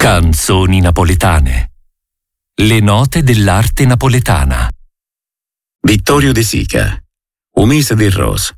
Canzoni napoletane. Le note dell'arte napoletana. Vittorio De Sica, Un mese di rose.